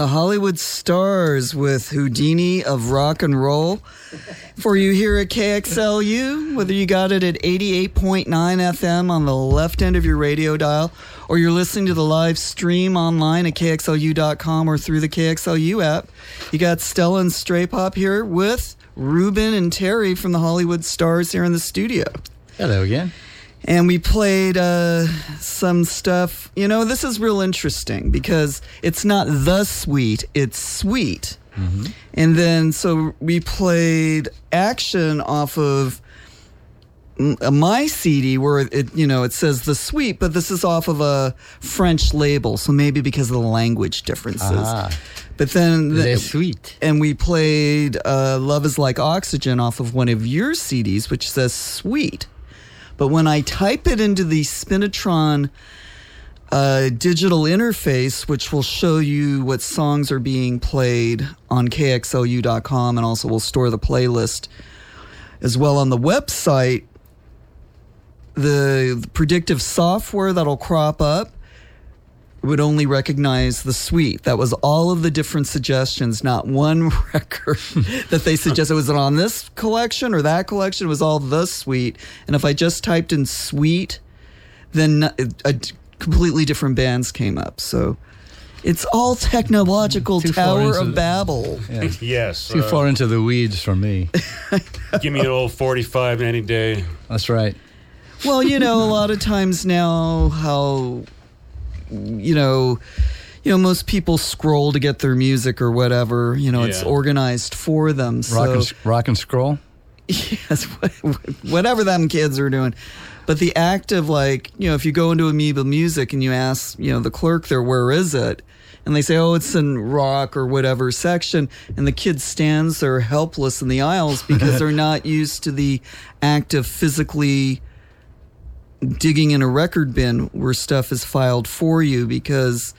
The Hollywood Stars with Houdini of Rock and Roll for you here at KXLU, whether you got it at 88.9 FM on the left end of your radio dial, or you're listening to the live stream online at KXLU.com or through the KXLU app. You got Stella and Stray Pop here with Ruben and Terry from the Hollywood Stars here in the studio. Hello again. And we played some stuff. You know, this is real interesting because it's not The Sweet, it's Sweet. Mm-hmm. And then, so we played Action off of my CD where it says The Sweet, but this is off of a French label, so maybe because of the language differences. But then Sweet. And we played Love Is Like Oxygen off of one of your CDs, which says Sweet. But when I type it into the Spinitron digital interface, which will show you what songs are being played on KXLU.com, and also will store the playlist as well on the website, the predictive software that'll crop up would only recognize the Sweet. That was all of the different suggestions, not one record that they suggested. Was it on this collection or that collection? It was all The Sweet. And if I just typed in Sweet, then completely different bands came up. So it's all technological Tower of Babel. Yeah. Yes. Too far into the weeds for me. Give me an old 45 any day. That's right. Well, a lot of times now how... most people scroll to get their music or whatever. It's organized for them. Rock and scroll? Yes, whatever them kids are doing. But the act of if you go into Amoeba Music and you ask, the clerk there, where is it? And they say, oh, it's in rock or whatever section. And the kid stands there helpless in the aisles because they're not used to the act of physically digging in a record bin where stuff is filed for you, because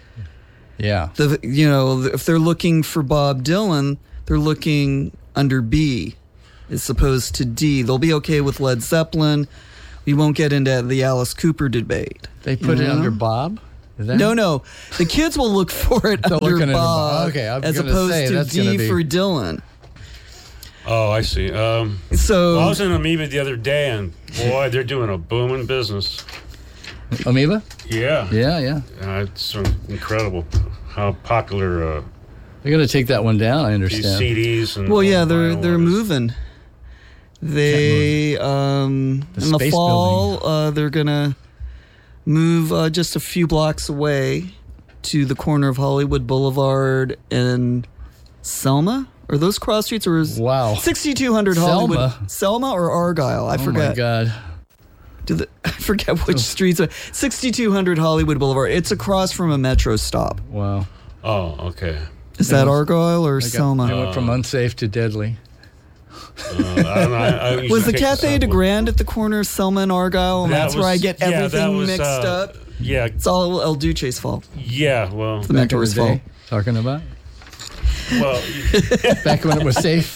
if they're looking for Bob Dylan, they're looking under B as opposed to D. They'll be okay with Led Zeppelin. We won't get into the Alice Cooper debate. They put it under Bob? No. The kids will look for it under Bob, okay, as opposed to D for Dylan. Oh, I see. I was in Amoeba the other day, and boy, they're doing a booming business. Amoeba? Yeah. Yeah. It's incredible how popular. They're going to take that one down, I understand. These CDs and they're moving. They in the fall they're going to move just a few blocks away to the corner of Hollywood Boulevard and Selma. Are those cross streets or is 6200 Hollywood? Selma or Argyle? I forget. Oh my God. I forget which streets. 6200 Hollywood Boulevard. It's across from a metro stop. Wow. Oh, okay. Is that Argyle or Selma? I went from unsafe to deadly. I don't know. Was the Cafe de Grand at the corner of Selma and Argyle? And that's where I get everything mixed up. Yeah. It's all El Duce's fault. Yeah, well. It's the mentor's fault. Talking about? Well, back when it was safe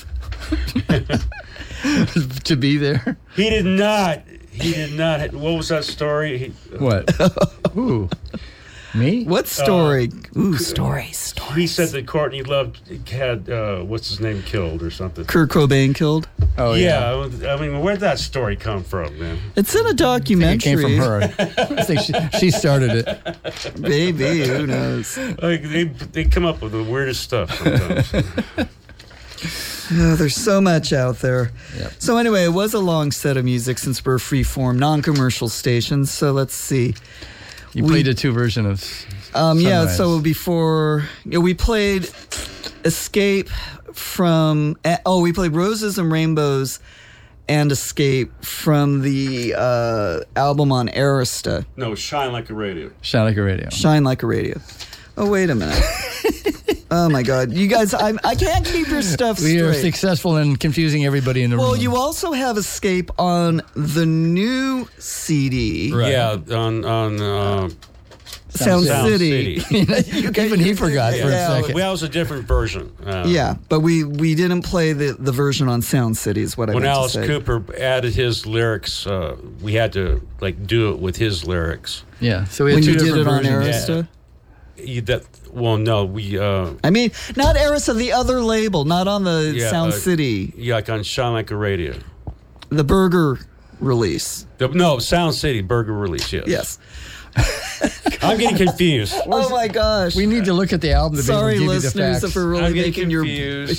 to be there. He did not. What was that story? What? Ooh. Me? What story? Stories. He said that Courtney Love had, what's his name, killed or something. Kurt Cobain killed? Oh, yeah. I mean, where'd that story come from, man? It's in a documentary. It came from her. I think she started it. Maybe. Who knows? They come up with the weirdest stuff sometimes. There's so much out there. Yep. So anyway, it was a long set of music since we're freeform, non-commercial stations. So let's see. You played a two version of Sunrise. So before we played Escape from we played Roses and Rainbows and Escape from the album on Arista. No, Shine Like a Radio. Shine Like a Radio. Shine Like a Radio. Oh, wait a minute. Oh my God, you guys! I can't keep your stuff straight. We are successful in confusing everybody in the room. Well, you also have Escape on the new CD. Right. Yeah, on Sound City. Even he forgot for a second. That was a different version. But we didn't play the version on Sound City. Is what I meant to say. When Alice Cooper added his lyrics, we had to do it with his lyrics. Yeah. So we had when two you did different it on versions. Arista. No, we. I mean, not Arista, the other label, not on the Sound City. Yeah, like on Shine Like a Radio. The Burger release. No, Sound City Burger release. Yes. I'm getting confused. Oh my gosh! We need to look at the album. Sorry, give listeners, you the facts. if we're really making your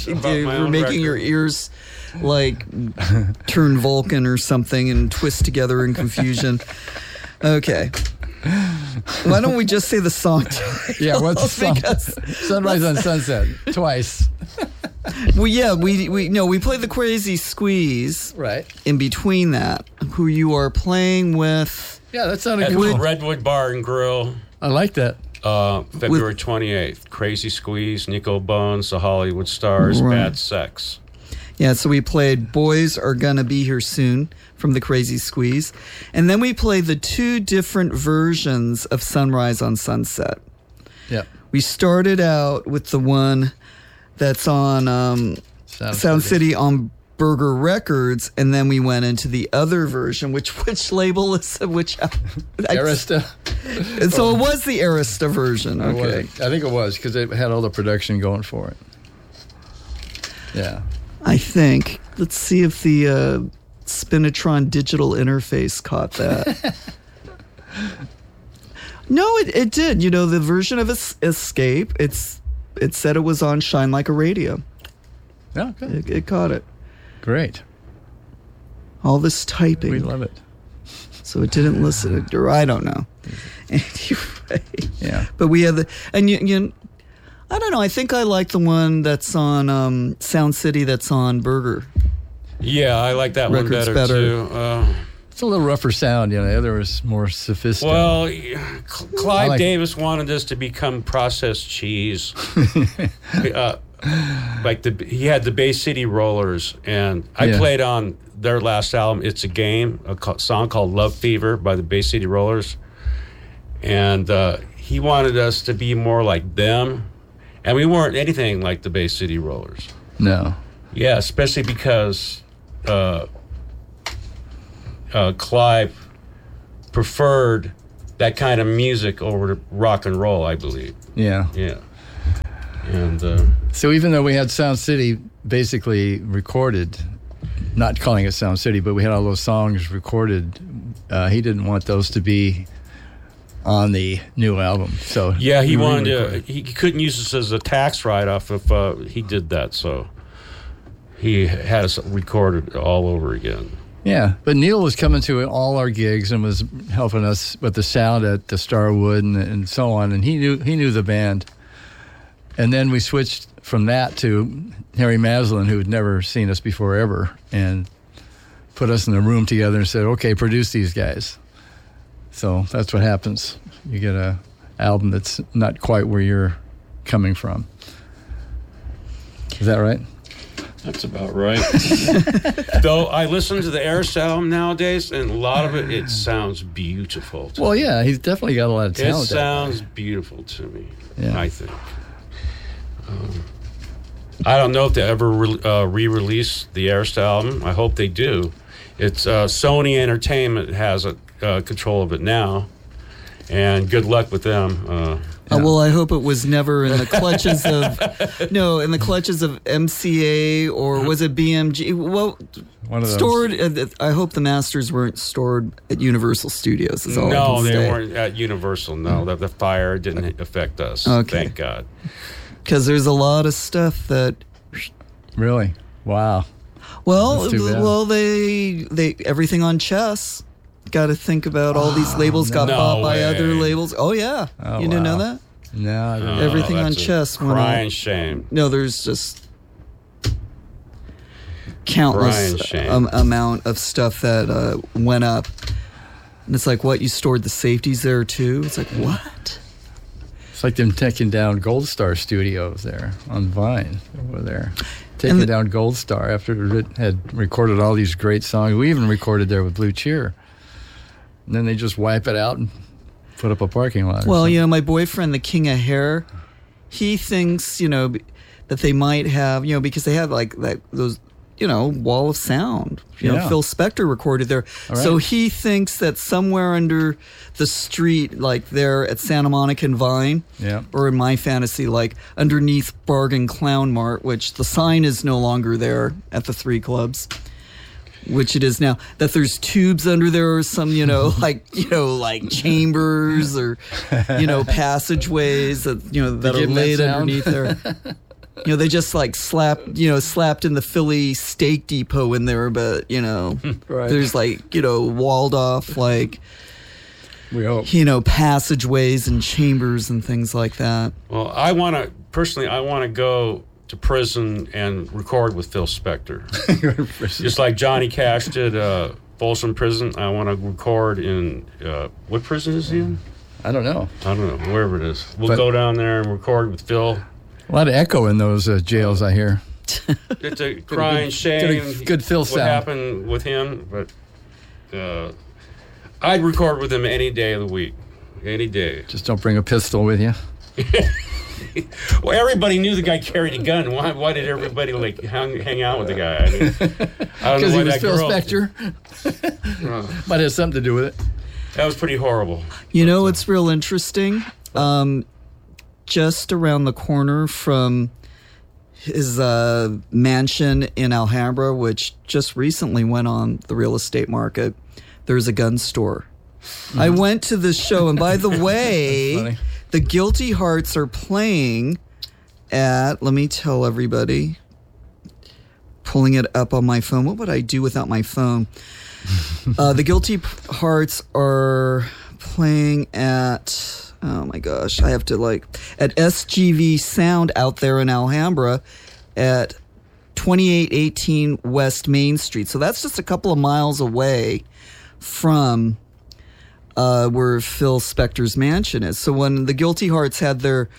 ears like turn Vulcan or something and twist together in confusion. Okay. Why don't we just say the song title? Yeah, what's the song? Sunrise on Sunset, twice. We played the Crazy Squeeze. Right. In between that, who you are playing with. Yeah, that sounded at cool. Redwood Bar and Grill. I like that. February 28th. Crazy Squeeze, Nico Bones, The Hollywood Stars, right. Bad Sex. Yeah, so we played Boys Are Gonna Be Here Soon from the Crazy Squeeze. And then we played the 2 different versions of Sunrise on Sunset. Yeah. We started out with the one that's on Sound City on Burger Records, and then we went into the other version. Which label is which? Arista. And so it was the Arista version. Okay, I think it was because it had all the production going for it. Yeah. I think. Let's see if the Spinitron digital interface caught that. No, it did. You know, the version of Escape. It said it was on Shine Like a Radio. Yeah, good. It caught it. Great. All this typing. We love it. So it didn't listen, or I don't know. Anyway. Yeah. But we had you I don't know. I think I like the one that's on Sound City that's on Burger. Yeah, I like that Records one better too. It's a little rougher sound, you know. The other was more sophisticated. Well, Clive Davis wanted us to become processed cheese. He had the Bay City Rollers, and I played on their last album, It's a Game, a song called Love Fever by the Bay City Rollers. And he wanted us to be more like them, and we weren't anything like the Bay City Rollers. No. Yeah, especially because Clive preferred that kind of music over to rock and roll, I believe. Yeah. Yeah. And so even though we had Sound City basically recorded, not calling it Sound City, but we had all those songs recorded, he didn't want those to be on the new album. So yeah, he wanted to. He couldn't use this as a tax write-off if he did that. So he had us recorded all over again. Yeah, but Neil was coming to all our gigs and was helping us with the sound at the Starwood and so on, and he knew the band. And then we switched from that to Harry Maslin, who had never seen us before ever, and put us in a room together and said, okay, produce these guys. So that's what happens. You get a album that's not quite where you're coming from. Is that right? That's about right. Though I listen to the Arista album nowadays, and a lot of it sounds beautiful to me. Yeah, he's definitely got a lot of talent. It sounds beautiful to me, I think. I don't know if they ever re-release the Arista album. I hope they do. It's Sony Entertainment has control of it now, and good luck with them. Well, I hope it was never in the clutches of MCA, or was it BMG? Well, one of those. Stored. I hope the masters weren't stored at Universal Studios. Is all I can they say. weren't at Universal. No, the fire didn't affect us. Okay. Thank God. Because there's a lot of stuff that. Really? Wow. Well, they everything on Chess. Got to think about all these labels got bought by other labels. Oh yeah, you didn't know that? No, I didn't. Everything on Chess. Crying shame. No, there's just countless amount of stuff that went up, and it's like, what, you stored the safeties there too? It's like, what? It's like them taking down Gold Star Studios there on Vine over there. Taking down Gold Star after it had recorded all these great songs. We even recorded there with Blue Cheer. And then they just wipe it out and put up a parking lot. Well, my boyfriend, the King of Hair, he thinks, that they might have, because they have like those wall of sound. Phil Spector recorded there. Right. So he thinks that somewhere under the street, like there at Santa Monica and Vine, or in my fantasy, like underneath Bargain Clown Mart, which the sign is no longer there at the 3 clubs, which it is now, that there's tubes under there or some, like chambers or, passagewages that are laid underneath there. They just like slapped in the Philly Steak Depot in there, but, right. There's like, walled off, like, we hope. Passageways and chambers and things like that. Well, I want to go to prison and record with Phil Spector. Just like Johnny Cash did Folsom Prison, I want to record in, what prison is he in? I don't know. Wherever it is. We'll go down there and record with Phil. A lot of echo in those jails, I hear. It's a crying shame. Good Phil sound. What happened with him, but I'd record with him any day of the week, any day. Just don't bring a pistol with you. Well, everybody knew the guy carried a gun. Why did everybody hang out with the guy? I mean, I don't know Because why he was that Phil girl. Spector. Might have something to do with it. That was pretty horrible. It's real interesting. Just around the corner from his mansion in Alhambra, which just recently went on the real estate market, there's a gun store. Mm-hmm. I went to this show, and by the way, the Guilty Hearts are playing at, let me tell everybody, pulling it up on my phone. What would I do without my phone? The Guilty Hearts are playing at... Oh my gosh, I have to at SGV Sound out there in Alhambra at 2818 West Main Street. So that's just a couple of miles away from where Phil Spector's mansion is. So when the Guilty Hearts had their,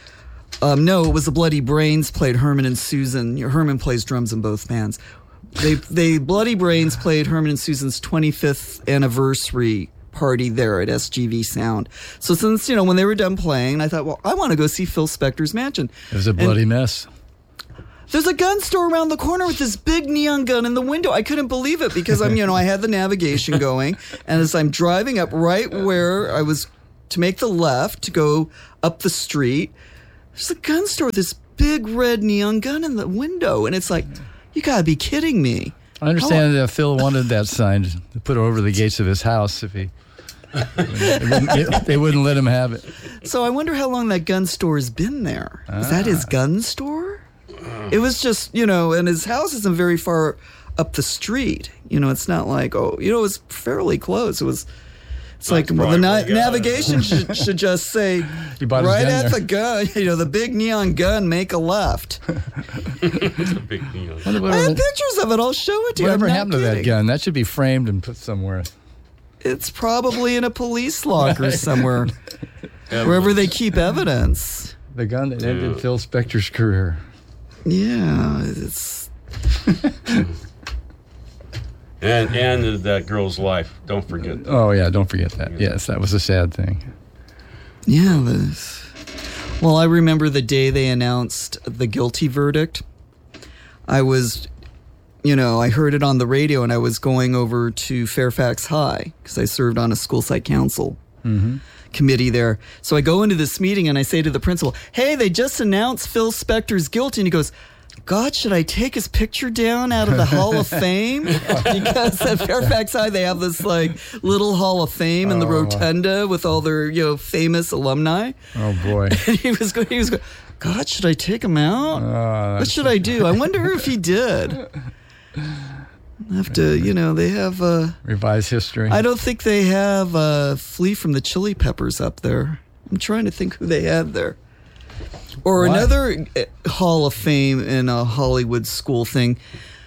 it was the Bloody Brains played Herman and Susan. Herman plays drums in both bands. They Bloody Brains played Herman and Susan's 25th anniversary party there at SGV Sound. So since, when they were done playing, I thought, well, I want to go see Phil Spector's mansion. It was a bloody mess. There's a gun store around the corner with this big neon gun in the window. I couldn't believe it because I had the navigation going, and as I'm driving up right where I was to make the left to go up the street, there's a gun store with this big red neon gun in the window, and it's like, you gotta be kidding me. I understand that Phil wanted that sign to put over the gates of his house if he... they wouldn't let him have it. So I wonder how long that gun store has been there. Is that his gun store? It was just, and his house isn't very far up the street. It's not like, it was fairly close. It's like, well, the navigation should just say, right at the gun, the big neon gun, make a left. The big neon. I have pictures of it. I'll show it to you. Whatever happened to that gun? That should be framed and put somewhere. It's probably in a police locker somewhere, wherever they keep evidence. The gun that ended Phil Spector's career. Yeah, it's... and that girl's life. Don't forget that. Oh, yeah, don't forget that. Yes, that was a sad thing. Yeah, well, I remember the day they announced the guilty verdict. I was... I heard it on the radio, and I was going over to Fairfax High because I served on a school site council committee there. So I go into this meeting, and I say to the principal, hey, they just announced Phil Spector's guilty. And he goes, God, should I take his picture down out of the Hall of Fame? Because at Fairfax High, they have this little Hall of Fame in the rotunda with all their famous alumni. Oh, boy. And he was going, God, should I take him out? What should I do? I wonder if he did. I have to, they have... Revise history. I don't think they have Flea from the Chili Peppers up there. I'm trying to think who they had there. Or another Hall of Fame in a Hollywood school thing.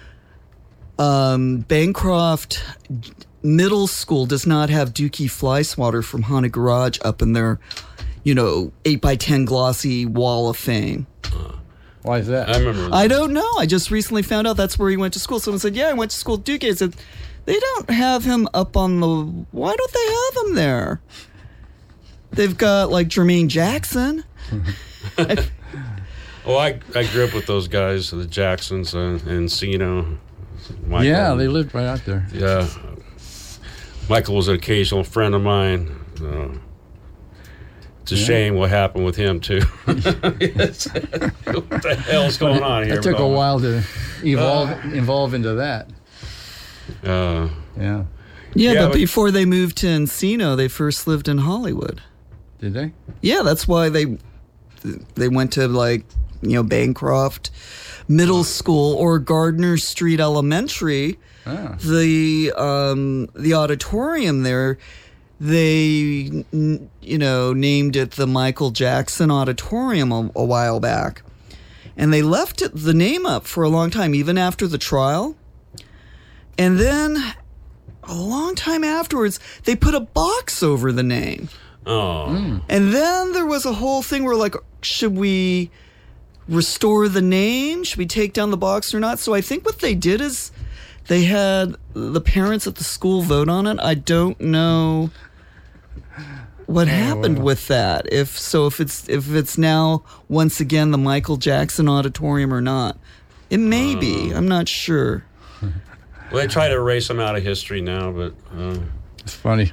Bancroft Middle School does not have Dookie Flyswatter from Haunted Garage up in their, 8x10 glossy wall of fame. Why is that? I remember that. I don't know. I just recently found out that's where he went to school. Someone said, I went to school at Dookie. I said, they don't have him up on the... Why don't they have him there? They've got, Jermaine Jackson. I grew up with those guys, the Jacksons and Encino. Michael. Yeah, they lived right out there. Yeah. Michael was an occasional friend of mine. It's a shame what happened with him, too. What the hell's going on here? It took a while to evolve into that. Yeah. Yeah, but before they moved to Encino, they first lived in Hollywood. Did they? Yeah, that's why they went to Bancroft Middle School or Gardner Street Elementary. The auditorium there, they named it the Michael Jackson Auditorium a while back, and they left the name up for a long time, even after the trial, and then a long time afterwards they put a box over the name. And then there was a whole thing where, like, should we restore the name? Should we take down the box or not? So I think what they did is they had the parents at the school vote on it. I don't know what happened with that. If it's now once again the Michael Jackson Auditorium or not. It may be. I'm not sure. Well, they try to erase them out of history now, but it's funny.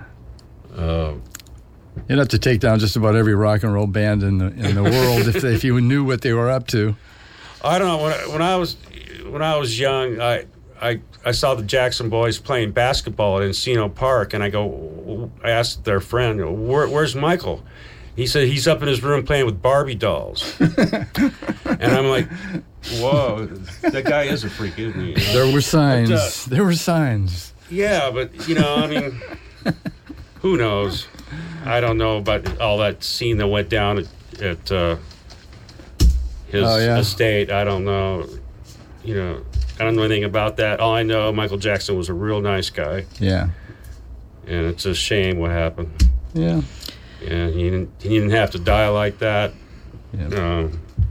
You'd have to take down just about every rock and roll band in the world if you knew what they were up to. I don't know. When I was young, I saw the Jackson Boys playing basketball at Encino Park, and I asked their friend, "Where's Michael?" He said he's up in his room playing with Barbie dolls. And I'm like, "Whoa, that guy is a freak, isn't he?" There were signs. There were signs. Yeah, but I mean, who knows? I don't know about all that scene that went down at his estate. I don't know. I don't know anything about that. All I know, Michael Jackson was a real nice guy. Yeah. And it's a shame what happened. Yeah. And he didn't have to die like that. Yeah.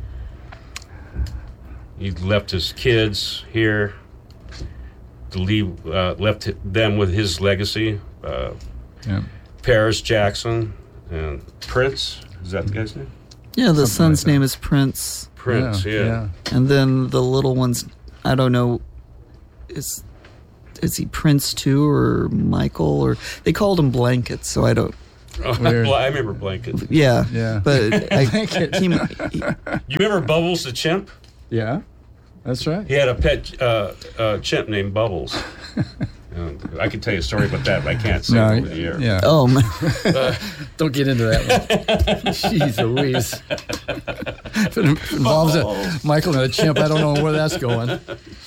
He left his kids here to leave. Left them with his legacy. Paris Jackson and Prince. Is that the guy's name? Yeah, the son's name is Prince. Prince, yeah. And then the little one's, I don't know, is he Prince too or Michael, or they called him Blanket, so I don't. I remember Blanket. Yeah. But you remember Bubbles the chimp? Yeah, that's right. He had a pet chimp named Bubbles. I could tell you a story about that, but I can't say it over the air. Yeah. Oh, man. Don't get into that one. Jeez Louise. If it involves Michael and a chimp, I don't know where that's going.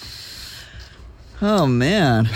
Oh, man.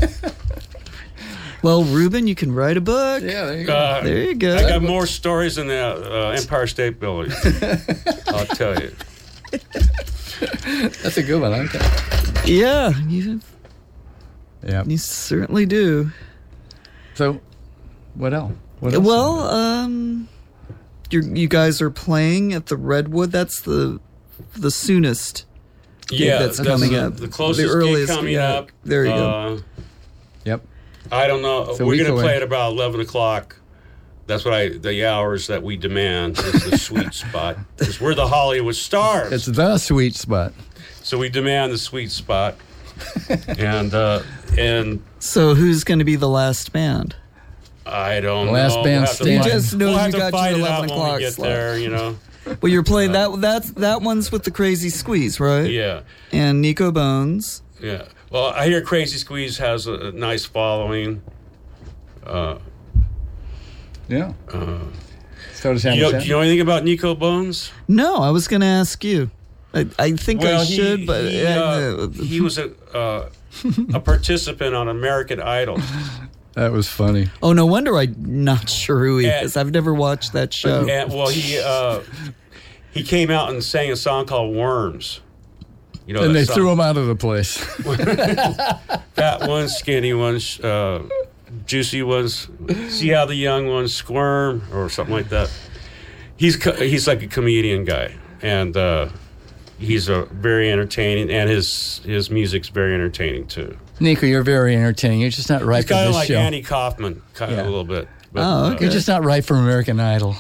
Well, Ruben, you can write a book. Yeah, there you go. There you go. I got more stories than the Empire State Building. I'll tell you. That's a good one. Okay. Yeah. Yeah. You certainly do. So, what else? Well, you guys are playing at the Redwood. That's the soonest. That's coming up. The closest the earliest, gig coming up. There you go. Yep. I don't know. So we're going to play at about 11 o'clock. That's what the hours that we demand is the sweet spot. Because we're the Hollywood stars. It's the sweet spot. So we demand the sweet spot. And so who's going to be the last band? I don't know. Last band standing. You just know we'll you got find your 11 out o'clock when we get slot. there, Well, you're playing that one's with the Crazy Squeeze, right? Yeah. And Nico Bones. Yeah. Well, I hear Crazy Squeeze has a nice following. Yeah. So does Do you know anything about Nico Bones? No, I was going to ask you. I think I should, but he was a participant on American Idol. That was funny. Oh, no wonder I'm not sure who he is. I've never watched that show. And, well, he came out and sang a song called Worms. And they threw him out of the place. Fat ones, skinny ones, juicy ones. See how the young ones squirm, or something like that. He's like a comedian guy, and he's very entertaining, and his music's very entertaining too. Nico, you're very entertaining. You're just not right for this show. He's kind of like Andy Kaufman, a little bit. But, okay. You're just not right for American Idol.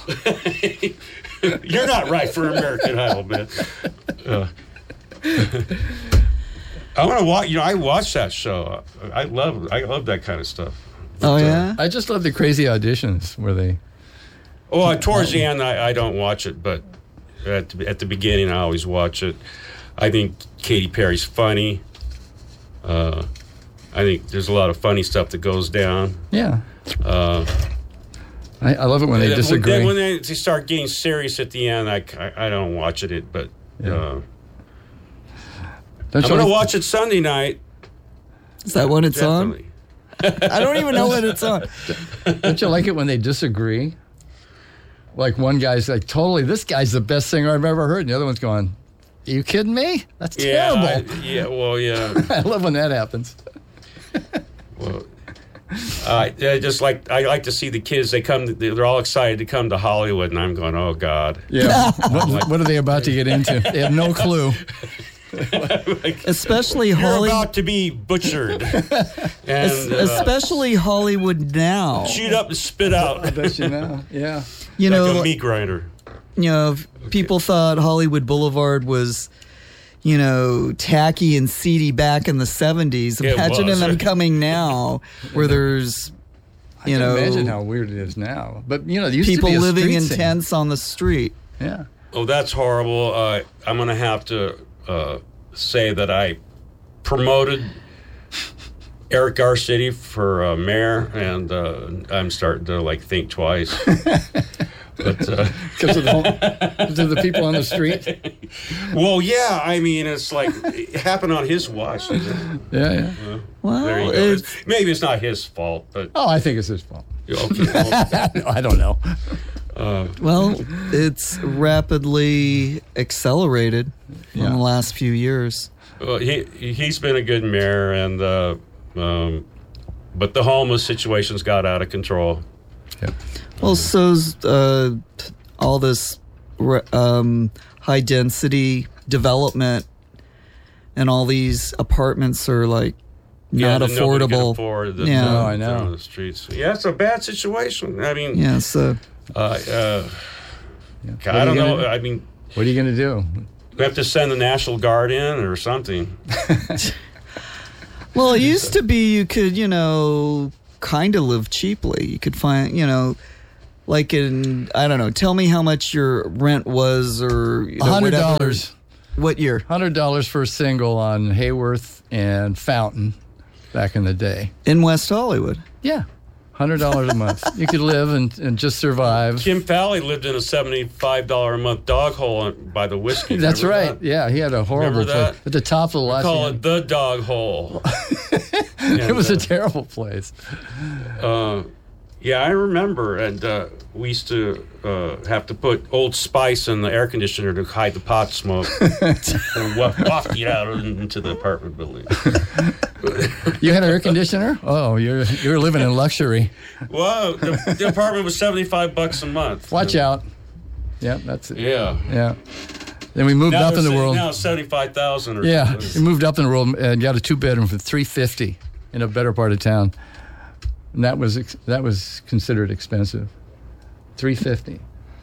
You're not right for American Idol, man. I want to watch. I watch that show. I love that kind of stuff. Oh yeah. I just love the crazy auditions where they. Oh, towards the end, I don't watch it, but at the beginning, I always watch it. I think Katy Perry's funny. I think there's a lot of funny stuff that goes down. Yeah. I love it when they disagree. When they start getting serious at the end, I don't watch it, but I'm going to watch it Sunday night. Is that when it's Definitely. on? I don't even know when it's on. Don't you like it when they disagree? Like one guy's like, totally, this guy's the best singer I've ever heard. And the other one's going, are you kidding me? That's terrible. Yeah. I love when that happens. Well, I like to see the kids. They're all excited to come to Hollywood, and I'm going, oh God. Yeah. What are they about to get into? They have no clue. Especially You're Hollywood. about to be butchered, and especially Hollywood now. shoot up and spit out. I bet you know. Yeah. You like know, a meat grinder. People thought Hollywood Boulevard was, tacky and seedy back in the 70s. It Imagine was. them coming now, where there's, I can imagine how weird it is now. But there used people to be a living street in scene. tents on the street. Yeah. Oh, that's horrible. I'm going to have to say that I promoted Eric Garcetti for mayor, and I'm starting to think twice. But Because of the people on the street. well, yeah, I mean, it's like it happened on his watch. Yeah. There Well, you go. Maybe it's not his fault, but Oh, I think it's his fault. okay. Well, No, I don't know. well, it's rapidly accelerated in Yeah. the last few years. well, he's been a good mayor, and but the homeless situation's got out of control. Yeah. Well, so's all this high density development, and all these apartments are not Yeah, that nobody can affordable. afford Yeah. No, I know. on the streets. Yeah, it's a bad situation. I mean, Yeah, so I What are don't you know. gonna- I mean, What are you going to do? we have to send the National Guard in or something. well, it used to be you could kind of live cheaply. You could find like in I don't know. Tell me how much your rent was, or whatever. $100. What year? $100 for a single on Hayworth and Fountain back in the day. In West Hollywood. Yeah. $100 a month. You could live and just survive. Kim Fowley lived in a $75 a month dog hole by the whiskey. That's Remember right. that? Yeah, he had a horrible Remember that? place. At the top of the last Call it the dog hole. It was a terrible place. Yeah, I remember, and we used to have to put Old Spice in the air conditioner to hide the pot smoke, and waft it out into the apartment building. You had an air conditioner? Oh, you're living in luxury. Well, the apartment was $75 a month. Watch out. Yeah, that's it. Yeah. Yeah. Then we moved Now up in the world. Now it's $75,000 or Yeah, something. we moved up in the world and got a 2-bedroom for $350 in a better part of town, and that was considered expensive. $350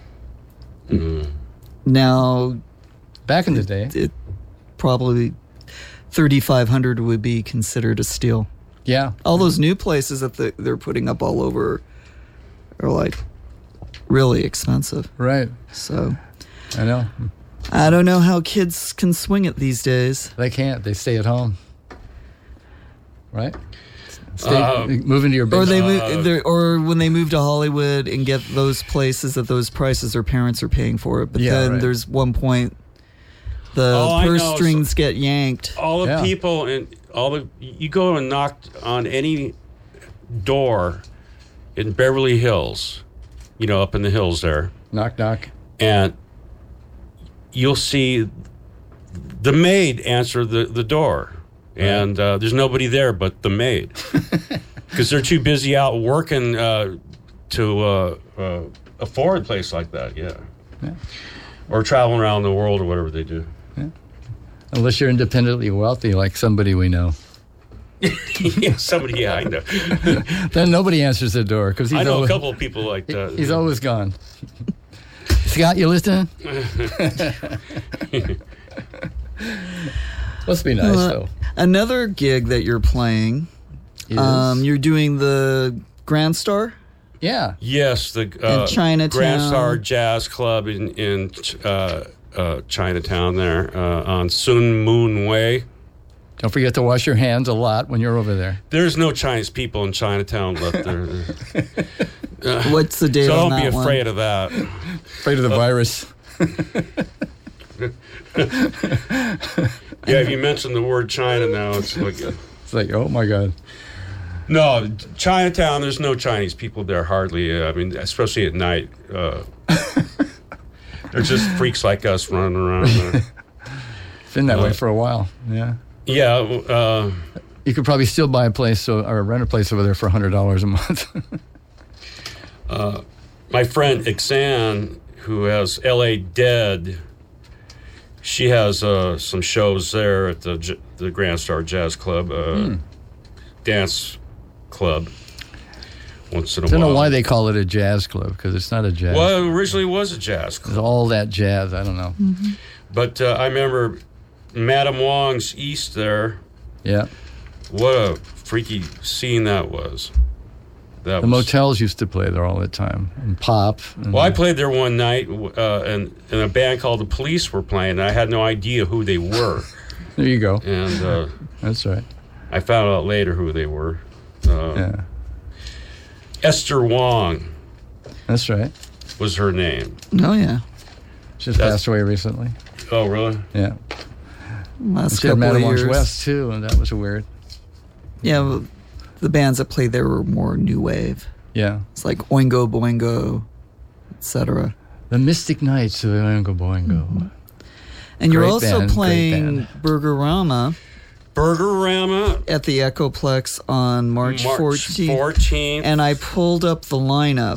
Now back in the day. it probably $3,500 would be considered a steal. Yeah, All those new places that they're putting up all over are really expensive. right. So I know. I don't know how kids can swing it these days. They can't. They stay at home. Right? Uh, Move into your Or big or when they move to Hollywood and get those places at those prices, their parents are paying for it. But Yeah, then right. there's one point the I purse know. strings get yanked. all the Yeah. people and you go and knock on any door in Beverly Hills, up in the hills there, knock knock. and you'll see the maid answer the door, and there's nobody there but the maid, because they're too busy out working to afford a place like that. Yeah. Or traveling around the world or whatever they do. Unless you're independently wealthy, like somebody we know, Yeah, somebody. Yeah, I know. then nobody answers the door because I know a couple of people like that. He's always gone. Scott, you listening? Must be nice, though. Another gig that you're playing, you're doing the Grand Star? Yeah. Yes, the Chinatown. Grand Star Jazz Club in Chinatown there on Sun Moon Way. Don't forget to wash your hands a lot when you're over there. There's no Chinese people in Chinatown left there. What's the date So on don't be that one? afraid of that. Afraid of the virus. Yeah, if you mention the word China now, it's like... It's like, oh, my God. No, Chinatown, there's no Chinese people there, hardly. I mean, especially at night. They're just freaks like us running around there. It's been that way for a while, yeah. Yeah. You could probably still buy a place or rent a place over there for $100 a month. My friend Ixan, who has L.A. Dead, she has some shows there at the Grand Star Jazz Club, dance club, once in a while. I don't know why they call it a jazz club, because it's not a jazz. Well, it originally was a jazz club. It's all that jazz, I don't know. Mm-hmm. But I remember Madame Wong's East there. Yeah. What a freaky scene that was. The motels used to play there all the time, and pop. And Well, I played there one night, and a band called The Police were playing, and I had no idea who they were. There you go. And That's right. I found out later who they were. Yeah. Esther Wong That's right. was her name. Oh, yeah. Just passed away recently. Oh, really? Yeah. Last She had couple Madame of years. Wong's West, too, and that was weird. Yeah, well, the bands that played there were more new wave. Yeah. It's like Oingo Boingo, etc. The Mystic Knights of Oingo Boingo. Mm-hmm. And you're Great also band, great playing band. Burgerama Burgerama. at the Echoplex on March 14th. 14th. And I pulled up the lineup.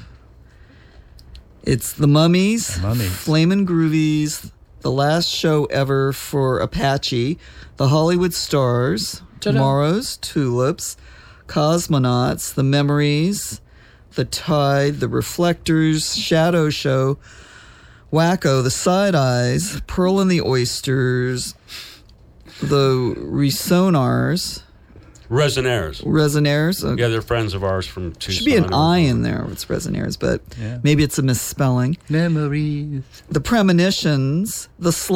It's the Mummies, Flamin' Groovies, the last show ever for Apache, the Hollywood Stars, Tomorrow's Tulips, Cosmonauts, the Memories, the Tide, the Reflectors, Shadow Show, Wacko, the Side Eyes, Pearl and the Oysters, the Resonars, Resonaires. okay. Yeah, they're friends of ours from Tucson. Should be an I in there. It's Resonaires, but Yeah. maybe it's a misspelling. Memories. The Premonitions, the